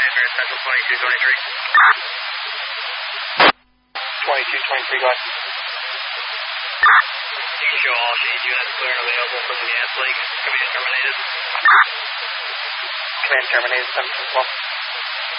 Commander, Central 2223. 2223, go ahead. You can show all shade units clear and available for the gas leak. Command terminated. Command terminated, 712.